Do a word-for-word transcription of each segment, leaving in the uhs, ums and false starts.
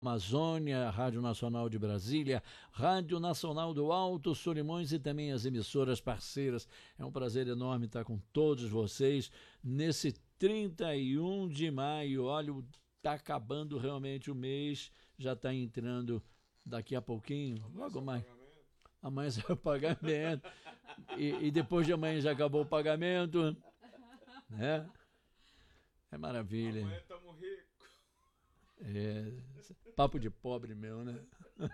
Amazônia, Rádio Nacional de Brasília, Rádio Nacional do Alto Solimões e também as emissoras parceiras. É um prazer enorme estar com todos vocês nesse trinta e um de maio. Olha, está acabando realmente o mês, já está entrando daqui a pouquinho, logo mais. Amanhã é o pagamento. E, e depois de amanhã já acabou o pagamento. Né? É maravilha. Amanhã estamos ricos. É, papo de pobre meu, né?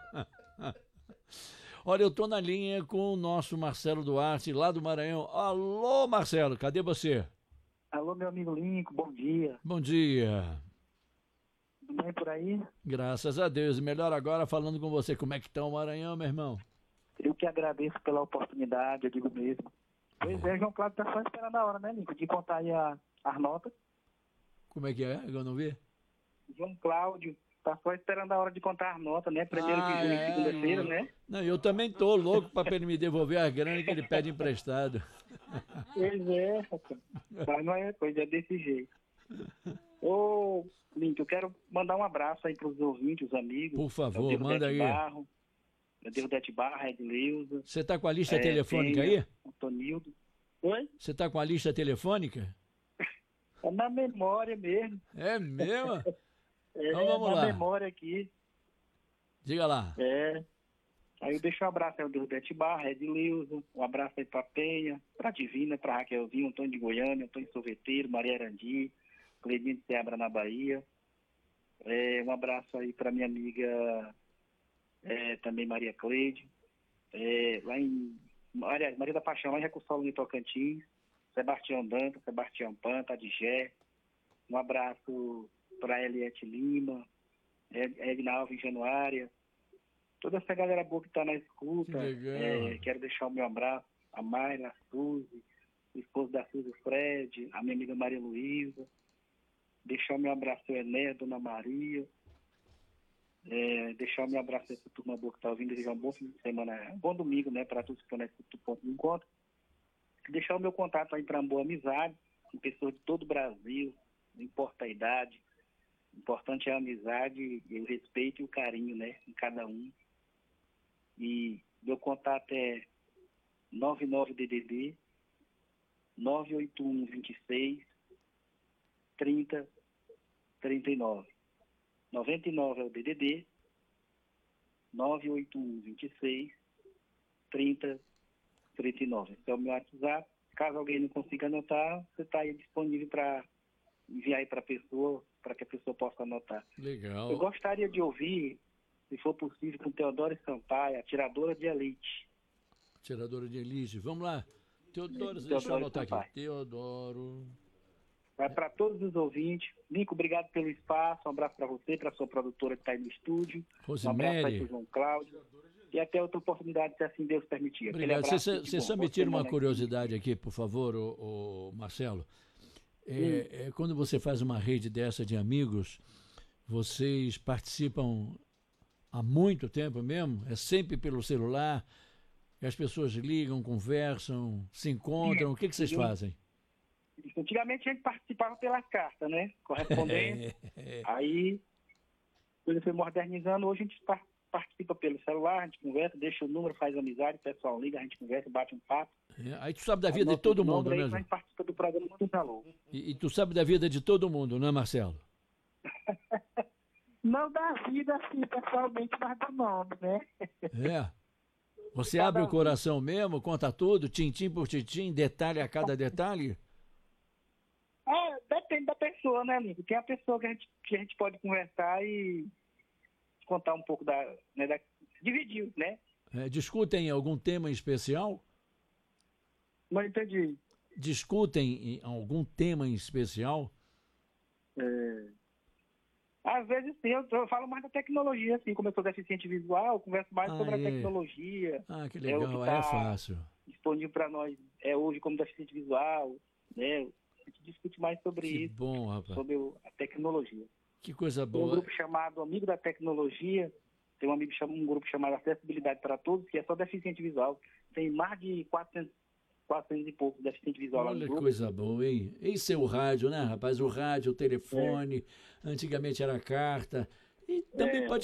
Olha, eu tô na linha com o nosso Marcelo Duarte, lá do Maranhão. Alô, Marcelo, cadê você? Alô, meu amigo Lincoln, bom dia. Bom dia. Tudo bem por aí? Graças a Deus. E melhor agora falando com você. Como é que tá o Maranhão, meu irmão? Eu que agradeço pela oportunidade, eu digo mesmo. Pois é, João Cláudio tá só esperando a hora, né, Lincoln, de contar aí a, as notas. Como é que é? Eu não vi? João Cláudio tá só esperando a hora de contar as notas, né? Primeiro Ah, de junho, é, segunda-feira, não. né? Não, eu também tô louco para ele me devolver a grana que ele pede emprestado. Pois é, rapaz. Mas não é coisa, é desse jeito. Ô, Lincoln, eu quero mandar um abraço aí pros ouvintes, os amigos. Por favor, manda aí. Barro, eu devo Dete Barra, Edileuza. Você tá com a lista é, telefônica Penha, aí? Antonildo. Oi? Você tá com a lista telefônica? É na memória mesmo. É mesmo? É, Então vamos na lá. memória aqui. Diga lá. É. Aí eu deixo um abraço aí ao Deodete Barra, Edileuza, um abraço aí pra Penha, pra Divina, pra Raquelzinho, Antônio de Goiânia, Antônio Sorveteiro, Maria Arandi, Cledinho de Seabra na Bahia. É, um abraço aí pra minha amiga é, também Maria Cleide. É, lá em Maria, Maria da Paixão, lá em Recursolo, em Tocantins. Sebastião Dantas, Sebastião Panta, Adigé. Um abraço para Eliette Lima, Edna Alves Januária, toda essa galera boa que está na escuta. Que legal. É, quero deixar o meu abraço a Mayra, a Suzy, o esposo da Suzy, Fred, a minha amiga Maria Luísa, deixar o meu abraço ao Ené, a Dona Maria, é, deixar o meu abraço a essa turma boa que está ouvindo, desejar um bom fim de semana, um bom domingo, né, para todos que estão nesse ponto de encontro. Deixar o meu contato aí para uma boa amizade, com pessoas de todo o Brasil, não importa a idade, o importante é a amizade, e o respeito e o carinho, né, em cada um. E meu contato é nove nove D D D nove oito um, dois seis, trinta, trinta e nove. noventa e nove é o D D D nove oito um, dois seis, trinta, trinta e nove. Esse é o meu WhatsApp. Caso alguém não consiga anotar, você está aí disponível para enviar aí para a pessoa, para que a pessoa possa anotar. Legal. Eu gostaria de ouvir, se for possível, com Teodoro Sampaio, Atiradora de Elite. Tiradora de elite. Vamos lá. Teodoro, deixa Teodoro eu anotar Sampaio. aqui. Teodoro. Vai para todos os ouvintes. Nico, obrigado pelo espaço. Um abraço para você, para a sua produtora que está aí no estúdio. Um abraço aí Rosemary. para o João Cláudio. E até outra oportunidade, se assim Deus permitir. Aquele Obrigado. abraço, Você, tudo de você bom. só me Boa tira uma semana aí. curiosidade aqui, por favor, o, Marcelo. É, é, quando você faz uma rede dessa de amigos, vocês participam há muito tempo mesmo? É sempre pelo celular? As pessoas ligam, conversam, se encontram? O que, que vocês fazem? Antigamente a gente participava pelas cartas, né? Correspondente. É, Aí, quando foi modernizando, hoje a gente par- participa pelo celular, a gente conversa, deixa o número, faz amizade, o pessoal liga, a gente conversa, bate um papo. é. Aí tu sabe da vida de Anota todo o mundo, número aí, né, A João? gente participa do programa Muito Calor. E, e tu sabe da vida de todo mundo, né, Marcelo? Não da vida assim, pessoalmente, mas do nome, né? É. Você Cada abre o um. coração mesmo, conta tudo, tintim por tintim, detalhe a cada detalhe? É, depende da pessoa, né, amigo? Tem a pessoa que a gente, que a gente pode conversar e contar um pouco da, né, da... Dividir, né? É, discutem algum tema em especial? Não entendi. Discutem em algum tema em especial? É... Às vezes sim, eu, eu falo mais da tecnologia, assim, como eu sou deficiente visual, eu converso mais Ah, sobre a é. tecnologia. Ah, que É o legal, que aí é tá fácil. disponível para nós é hoje como deficiente visual, né? A gente discute mais sobre Que isso, bom, rapaz. sobre o- a tecnologia. Que coisa Tem um boa. grupo chamado Amigo da Tecnologia, tem um, amigo, chama- um grupo chamado Acessibilidade para Todos, que é só deficiente visual. Tem mais de quatrocentos, quatrocentos e poucos deficientes visual lá no Olha que grupo. coisa boa, hein? Esse é o rádio, né, rapaz? O rádio, o telefone, antigamente era carta. E também É. pode